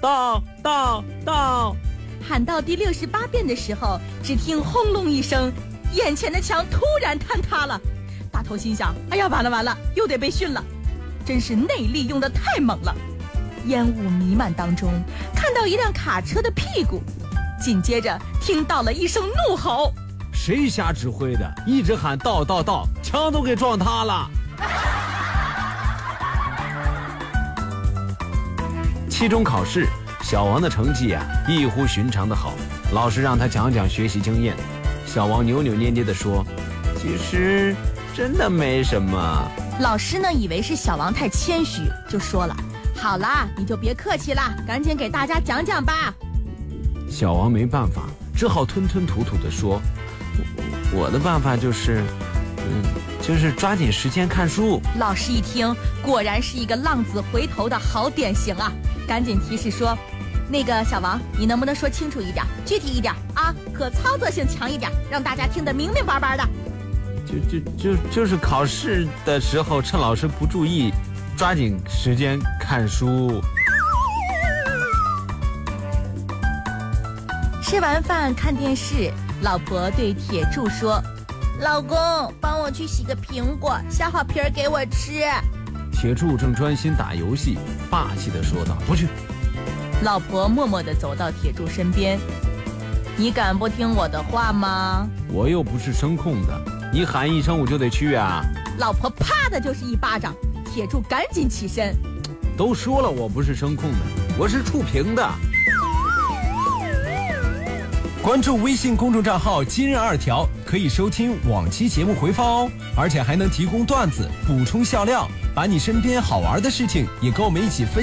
到。 喊到第68遍的时候，只听轰隆一声，眼前的墙突然坍塌了。大头心想：哎呀，完了，又得被训了，真是内力用得太猛了。烟雾弥漫当中，看到一辆卡车的屁股，紧接着听到了一声怒吼： 谁瞎指挥的？一直喊到，墙都给撞塌了。期中考试，小王的成绩异乎寻常的好，老师让他讲讲学习经验。小王扭扭捏捏地说：其实真的没什么。 老师呢，以为是小王太谦虚，就说了：好啦，你就别客气啦，赶紧给大家讲讲吧。 小王没办法，只好吞吞吐吐地说：我的办法就是抓紧时间看书。 老师一听，果然是一个浪子回头的好典型啊，赶紧提示说：那个小王，你能不能说清楚一点，具体一点啊，可操作性强一点，让大家听得明明白白的。 就是考试的时候趁老师不注意，抓紧时间看书。 吃完饭看电视，老婆对铁柱说：老公，帮我去洗个苹果，削好皮儿给我吃。 铁柱正专心打游戏，霸气地说道：不去。 老婆默默地走到铁柱身边：你敢不听我的话吗？ 我又不是声控的，你喊一声我就得去啊。 老婆啪的就是一巴掌，铁柱赶紧起身： 都说了我不是声控的，我是触屏的。 关注微信公众账号今日2条，可以收听往期节目回放哦，而且还能提供段子补充笑料，把你身边好玩的事情也跟我们一起分享。